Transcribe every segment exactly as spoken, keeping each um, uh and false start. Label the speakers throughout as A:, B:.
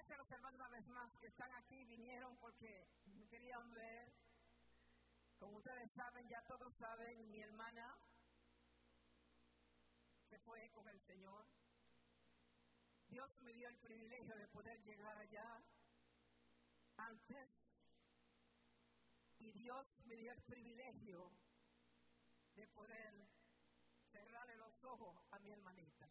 A: Gracias a los hermanos una vez más que están aquí, vinieron porque me querían ver. Como ustedes saben, ya todos saben, mi hermana se fue con el Señor. Dios me dio el privilegio de poder llegar allá antes. Y Dios me dio el privilegio de poder cerrarle los ojos a mi hermanita.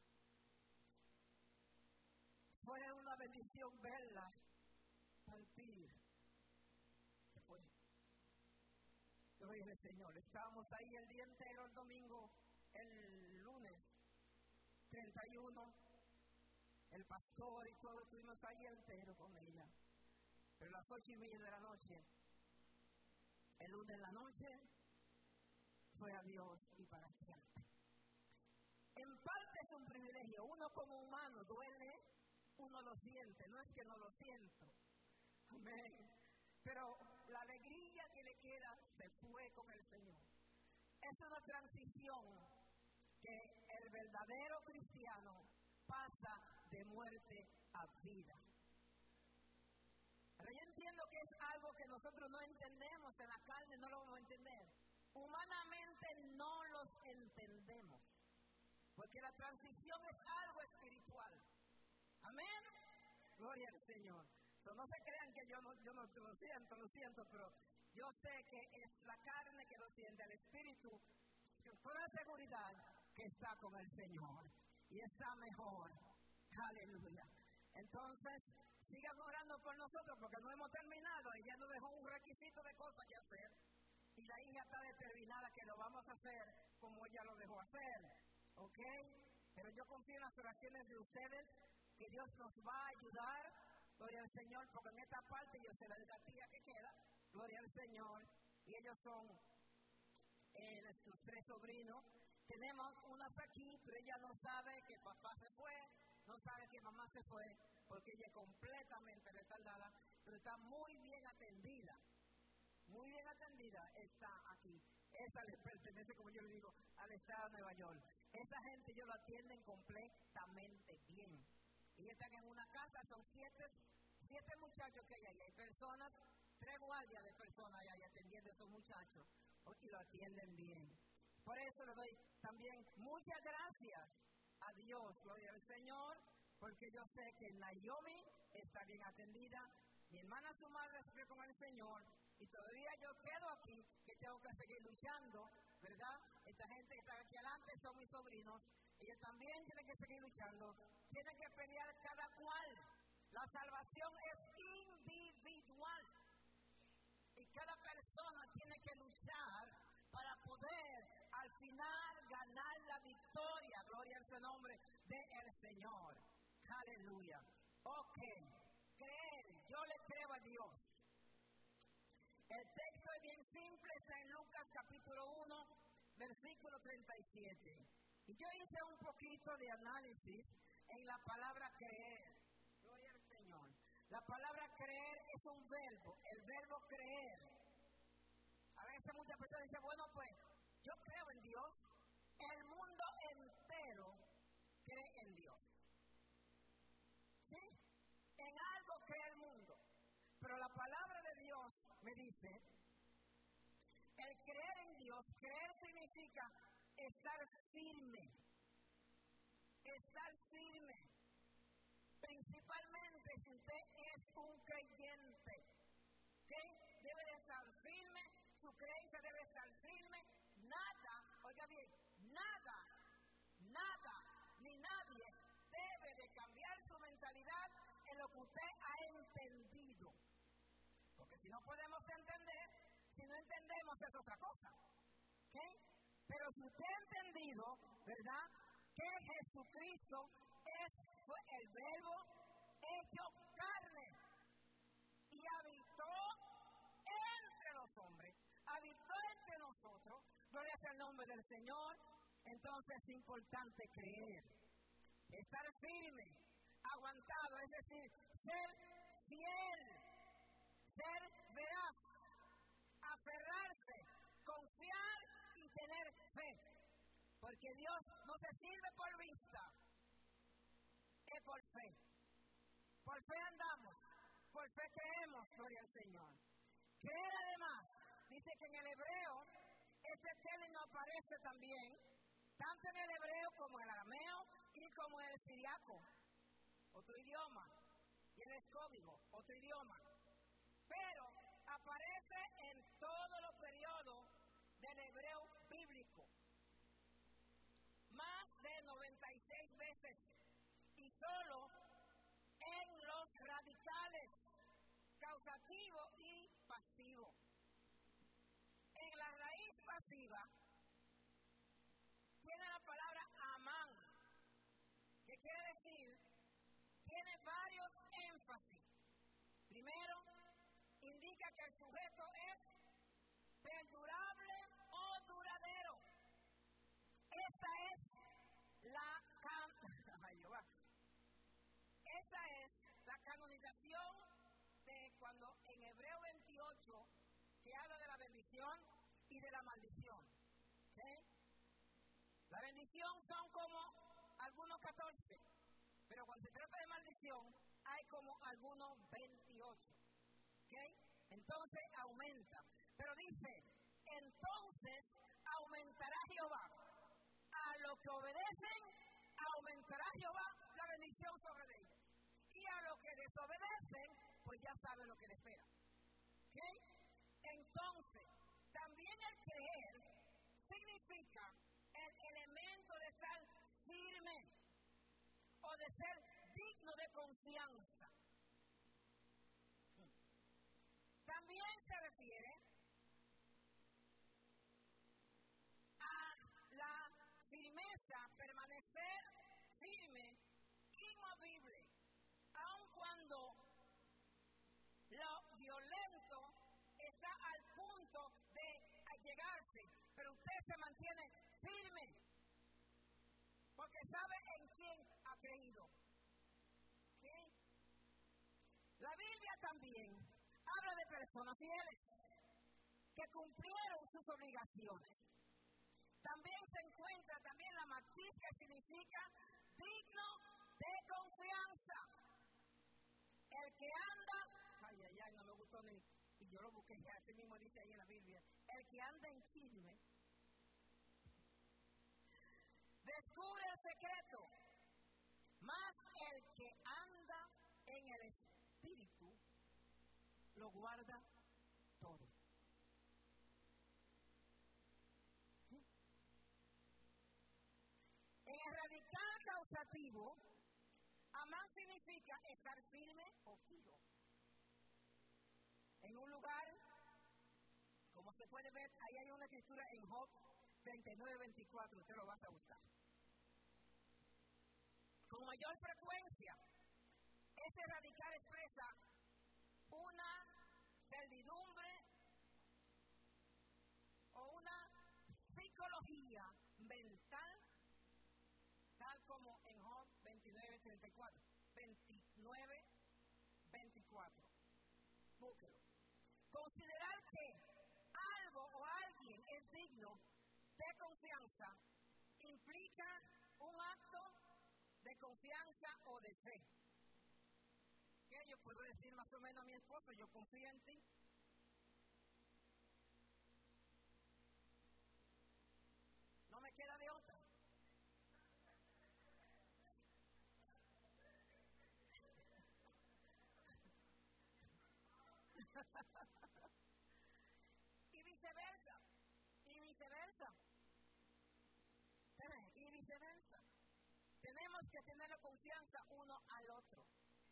A: Fue una bendición verla partir. Se fue. Gloria al Señor. Estábamos ahí el día entero, el domingo, el lunes treinta y uno. El pastor y todos estuvimos ahí entero con ella. Pero a las ocho y media de la noche, el lunes en la noche, fue a Dios y para siempre. En parte es un privilegio. Uno como humano duele, uno lo siente, no es que no lo siento. Amén. Pero la alegría que le queda se fue con el Señor. Es una transición que el verdadero cristiano pasa de muerte a vida. Pero yo entiendo que es algo que nosotros no entendemos en la carne, no lo vamos a entender. Humanamente no los entendemos, porque la transición es algo espiritual. Amén. Gloria al Señor. So, no se crean que yo no, yo no lo siento, lo siento, pero yo sé que es la carne que lo siente, el espíritu, con toda seguridad que está con el Señor y está mejor. Aleluya. Entonces, sigan orando por nosotros porque no hemos terminado. Ella nos dejó un requisito de cosas que hacer y la hija está determinada que lo vamos a hacer como ella lo dejó hacer. ¿Ok? Pero yo confío en las oraciones de ustedes, que Dios nos va a ayudar, gloria al Señor, porque en esta parte yo sé la alcaldía que queda, gloria al Señor, y ellos son eh, los tres sobrinos. Tenemos unas aquí, pero ella no sabe que papá se fue, no sabe que mamá se fue, porque ella es completamente retardada, pero está muy bien atendida, muy bien atendida está aquí. Esa les pertenece, como yo le digo, al estado de Nueva York. Esa gente ellos lo atienden completamente bien. Y están en una casa, son siete, siete muchachos que hay ahí. Hay personas, tres guardias de personas ahí atendiendo a esos muchachos y lo atienden bien. Por eso le doy también muchas gracias a Dios, gloria al Señor, porque yo sé que Naomi está bien atendida. Mi hermana, su madre, se fue con el Señor. Y todavía yo quedo aquí, que tengo que seguir luchando, ¿verdad? Esta gente que está aquí adelante son mis sobrinos. Ellos también tienen que seguir luchando. Tienen que pelear cada cual. La salvación es individual. Y cada persona tiene que luchar para poder al final ganar la victoria. Gloria al nombre del Señor. Aleluya. Ok. Creer. Yo le creo a Dios. El texto es bien simple, está en Lucas capítulo uno, versículo treinta y siete. Y yo hice un poquito de análisis en la palabra creer. Gloria al Señor. La palabra creer es un verbo, el verbo creer. A veces muchas personas dicen, bueno, pues yo creo en Dios. El mundo entero cree en Dios. ¿Sí? En algo cree el mundo. Pero la palabra de Dios me dice, el creer en Dios, creer significa estar firme, estar firme, principalmente si usted es un creyente, ¿okay? Debe de estar firme, su creencia debe estar firme, nada, oiga bien, nada, nada, ni nadie debe de cambiar su mentalidad en lo que usted ha entendido. Porque si no podemos entender, si no entendemos es otra cosa. ¿Okay? Pero si usted ha entendido, ¿verdad? Que Jesucristo es, fue el verbo hecho carne y habitó entre los hombres, habitó entre nosotros, gloria sea el nombre del Señor. Entonces es importante creer, estar firme, aguantado, es decir, ser fiel, ser veraz, aferrarse, confiar y tener fe. Porque Dios no se sirve por vista, es por fe. Por fe andamos, por fe creemos, gloria al Señor. Creer además, dice que en el hebreo, este término aparece también, tanto en el hebreo como en el arameo y como en el siriaco, otro idioma, y el escóbigo, otro idioma. Pero aparece en todos los periodos del hebreo bíblico, más de noventa y seis veces, y solo en los radicales, causativo y pasivo. En la raíz pasiva tiene la palabra amán, que quiere decir, tiene varios énfasis. Primero, indica que el sujeto es perdurable o duradero. Esa es la can- Ay, Jehová. Esa es la canonización de cuando en Hebreo veintiocho que habla de la bendición y de la maldición. ¿Okay? La bendición son como algunos catorce, pero cuando se trata de maldición hay como algunos veintiocho. ¿Okay? Entonces aumenta. Pero dice, entonces aumentará Jehová. A los que obedecen, aumentará Jehová la bendición sobre ellos. Y a los que desobedecen, pues ya saben lo que les espera. ¿Okay? Entonces, también el creer significa el elemento de estar firme o de ser digno de confianza. También se refiere a la firmeza, permanecer firme, inmovible, aun cuando lo violento está al punto de allegarse, pero usted se mantiene firme, porque sabe en quién ha creído. ¿Okay? La Biblia también habla de personas fieles que cumplieron sus obligaciones. También se encuentra también la matiz que significa digno de confianza. El que anda, ay, ay, ay, no me gustó ni, y yo lo busqué ya, así mismo dice ahí en la Biblia, el que anda en chisme, descubre el secreto, mas el que anda en el Espíritu, lo guarda todo. En el radical causativo, amán significa estar firme o fijo. En un lugar, como se puede ver, ahí hay una escritura en Job treinta y nueve veinticuatro, usted lo vas a buscar. Con mayor frecuencia, ese radical expresa una servidumbre o una psicología mental, tal como en Job veintinueve treinta y cuatro, veintinueve veinticuatro. Búsquelo. Considerar que algo o alguien es digno de confianza implica un acto de confianza o de fe. ¿Qué yo puedo decir más o menos a mi esposo? Yo confío en ti. No me queda de otra. Y viceversa. Y viceversa. Y viceversa. Tenemos que tener la confianza uno al otro.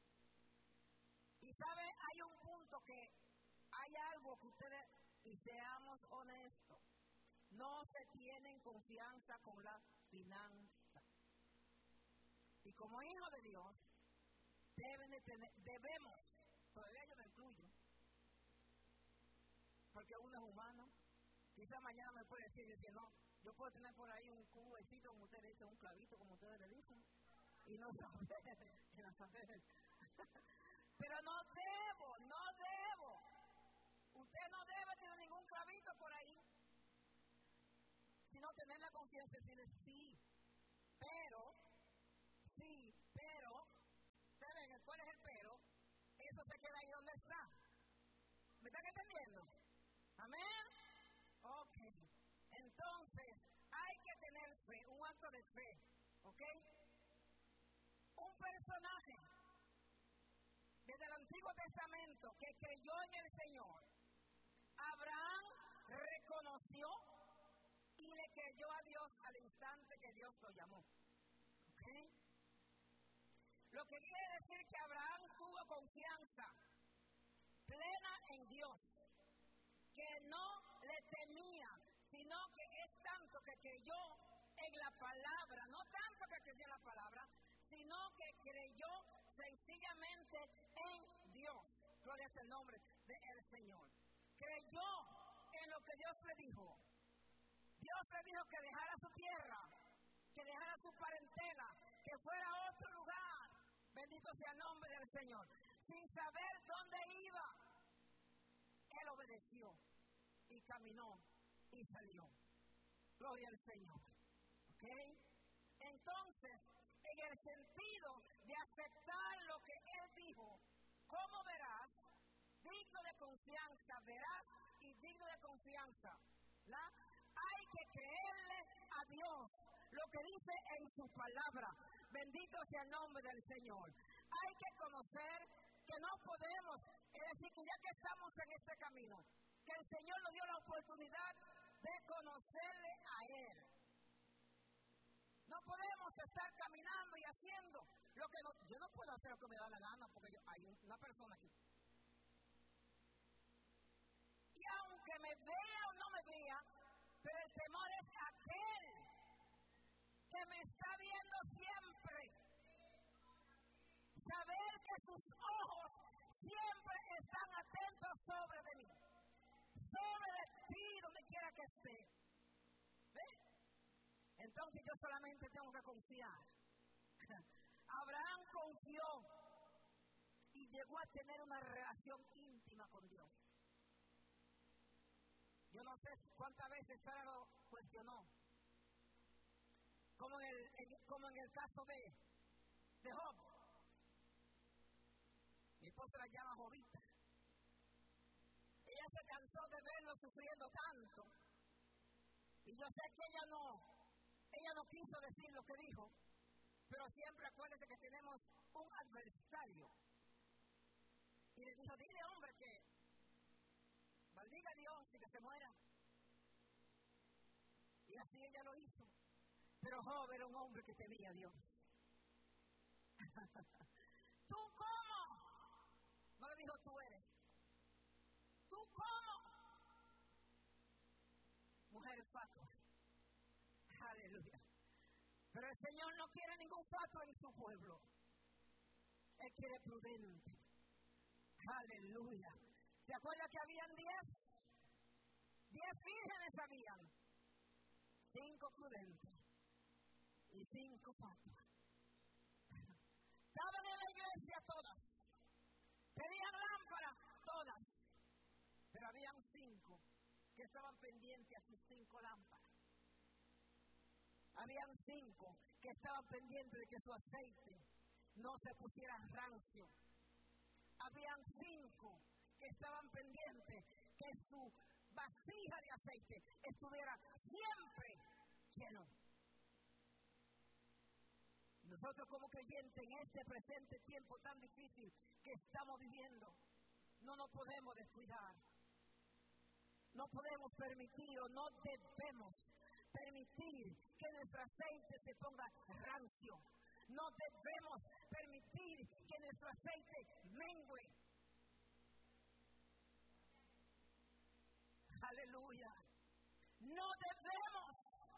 A: Y sabe, hay un punto que hay algo que ustedes, y seamos honestos, no se tienen confianza con la finanza. Y como hijo de Dios, deben de tener, debemos, todavía yo me incluyo, porque uno es humano. Quizá mañana me puede decir, yo no, yo puedo tener por ahí un cubecito, como ustedes dicen, un clavito, como ustedes le dicen, y no saber, y no saber. Pero no debo, no debo. Usted no debe tener ningún clavito por ahí, sino tener la confianza de decirle sí, pero, sí, pero, ¿saben cuál es el pero? fe, ¿ok? Un personaje desde el Antiguo Testamento que creyó en el Señor. Abraham reconoció y le creyó a Dios al instante que Dios lo llamó, ¿ok? Lo que quiere decir que Abraham tuvo confianza plena en Dios, que no le temía, sino que es tanto que creyó en la palabra, no tanto que creyó en la palabra, sino que creyó sencillamente en Dios. Gloria es el nombre del Señor. Creyó en lo que Dios le dijo. Dios le dijo que dejara su tierra, que dejara su parentela, que fuera a otro lugar. Bendito sea el nombre del Señor. Sin saber dónde iba, Él obedeció y caminó y salió. Gloria al Señor. ¿Ok? Entonces, en el sentido de aceptar lo que Él dijo, ¿cómo verás? Digno de confianza, verás y digno de confianza. ¿La? Hay que creerle a Dios lo que dice en su palabra. Bendito sea el nombre del Señor. Hay que conocer que no podemos, es decir, que ya que estamos en este camino, que el Señor nos dio la oportunidad de conocerle a Él. No podemos estar caminando y haciendo lo que no, yo no puedo hacer lo que me da la gana porque yo, hay una persona aquí. Y aunque me vea o no me vea, pero el temor es aquel que me está viendo siempre. Saber que sus ojos siempre están atentos sobre de mí, sobre de ti, donde quiera que esté. ¿Ves? Entonces yo solamente tengo que confiar. Abraham confió y llegó a tener una relación íntima con Dios. Yo no sé cuántas veces Sara lo cuestionó. Como en el, en, como en el caso de, de Job. Mi esposa la llama Jobita. Ella se cansó de verlo sufriendo tanto. Y yo sé que ella no, ella no quiso decir lo que dijo, pero siempre acuérdese que tenemos un adversario. Y le dijo, dile hombre que maldiga a Dios y que se muera. Y así ella lo hizo. Pero Job era un hombre que temía a Dios. ¿Tú cómo? No le dijo tú eres. ¿Tú cómo? Mujer fatua. Aleluya. Pero el Señor no quiere ningún fatuo en su pueblo. Él quiere prudente. Aleluya. ¿Se acuerda que habían diez? Diez vírgenes habían. Cinco prudentes. Y cinco fatuas. Estaban en la iglesia todas. Tenían lámparas todas. Pero habían cinco que estaban pendientes a sus cinco lámparas. Habían cinco que estaban pendientes de que su aceite no se pusiera rancio. Habían cinco que estaban pendientes que su vasija de aceite estuviera siempre lleno. Nosotros como creyentes en este presente tiempo tan difícil que estamos viviendo, no nos podemos descuidar. No podemos permitir o no debemos permitir que nuestro aceite se ponga rancio. No debemos permitir que nuestro aceite mengue. Aleluya. No debemos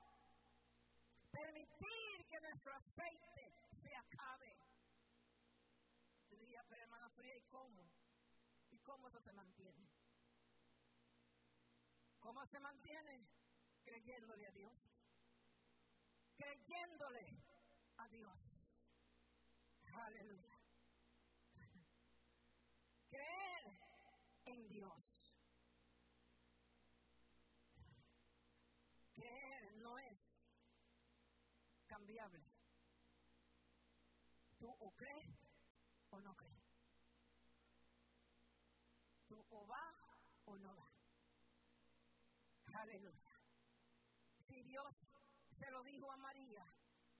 A: permitir que nuestro aceite se acabe. Tú dirías, pero hermana Fría, ¿y cómo? ¿Y cómo eso se mantiene? ¿Cómo se mantiene? Creyéndole a Dios. Creyéndole a Dios. Aleluya. Creer en Dios. Creer no es cambiable. Tú o crees o no crees. Tú o va o no va. Aleluya. Si Dios se lo dijo a María,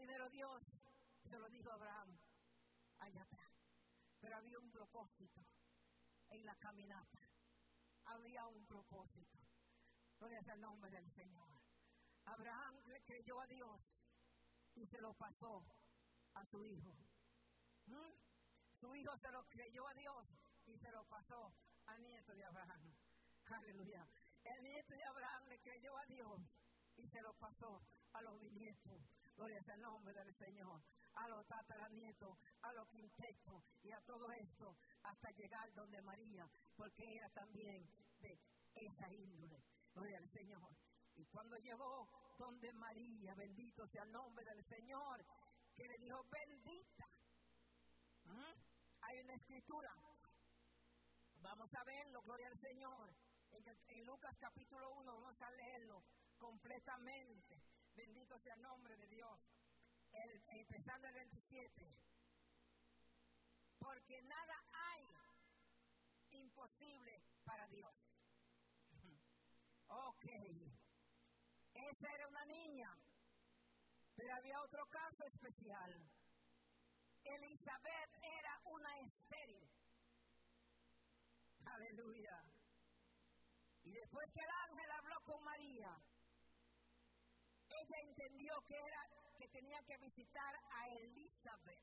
A: Primero Dios se lo dijo a Abraham allá atrás, pero había un propósito en la caminata, había un propósito. Gloria al nombre del Señor. Abraham le creyó a Dios y se lo pasó a su hijo. ¿Mm? Su hijo se lo creyó a Dios y se lo pasó al nieto de Abraham. Aleluya. El nieto de Abraham le creyó a Dios y se lo pasó a los bisnietos. Gloria al nombre del Señor. A los tataranietos, a los quintetos y a todo esto hasta llegar donde María, porque era también de esa índole. Gloria al Señor. Y cuando llegó donde María, bendito sea el nombre del Señor, que le dijo bendita. ¿Mm? Hay una escritura. Vamos a verlo, gloria al Señor. En, en Lucas capítulo uno, vamos a leerlo completamente. Bendito sea el nombre de Dios. El, empezando el veintisiete. Porque nada hay imposible para Dios. Ok. Esa era una niña. Pero había otro caso especial. Elizabeth era una estéril. Aleluya. Y después que el ángel habló con María, ella entendió que era que tenía que visitar a Elizabeth.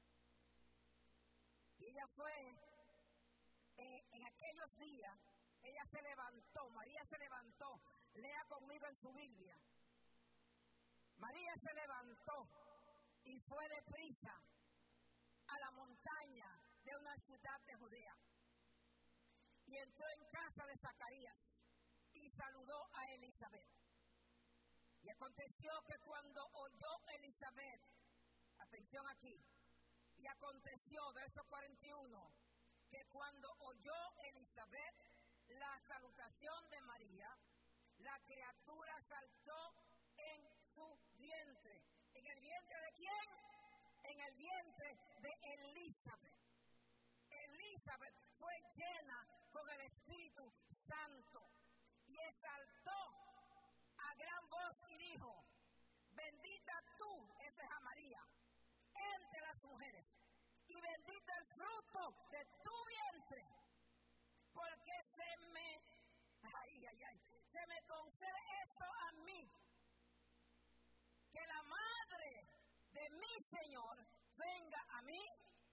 A: Y ella fue eh, en aquellos días, ella se levantó, María se levantó. Lea conmigo en su Biblia. María se levantó y fue deprisa a la montaña de una ciudad de Judea. Y entró en casa de Zacarías y saludó a Elizabeth. Y aconteció que cuando oyó Elizabeth, atención aquí, y aconteció, verso cuarenta y uno, que cuando oyó Elizabeth la salutación de María, la criatura saltó en su vientre. ¿En el vientre de quién? En el vientre de Elizabeth. Elizabeth fue llena con el Espíritu Santo y exaltó a gran voz y dijo: bendita tú, esa es a María, entre las mujeres, y bendito el fruto de tu vientre, porque se me, ay, ay, ay, se me concede esto a mí, que la madre de mi Señor venga a mí,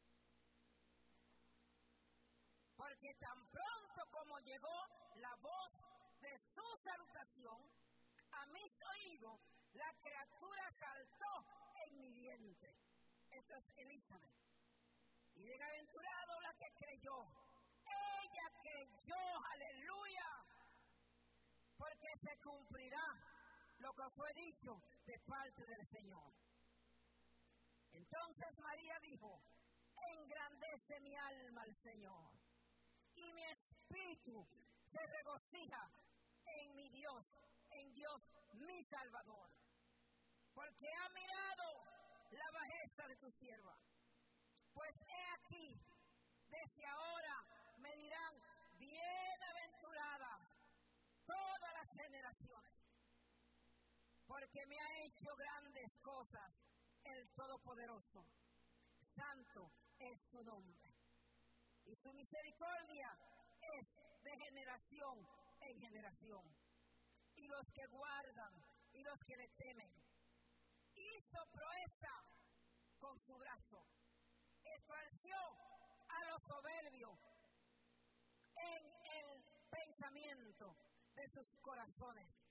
A: porque tan pronto como llegó la voz de su salutación, a mis oídos la criatura saltó en mi vientre. Eso es Elizabeth. Y bienaventurado la que creyó. Ella creyó, aleluya, porque se cumplirá lo que fue dicho de parte del Señor. Entonces María dijo: engrandece mi alma al Señor, y mi espíritu se regocija en mi Dios, en Dios mi Salvador, porque ha mirado la bajeza de tu sierva. Pues he aquí, desde ahora me dirán bienaventurada todas las generaciones, porque me ha hecho grandes cosas el Todopoderoso. Santo es su nombre, y su misericordia es de generación en generación. Y los que guardan y los que le temen, hizo proeza con su brazo, esparció a los soberbios en el pensamiento de sus corazones.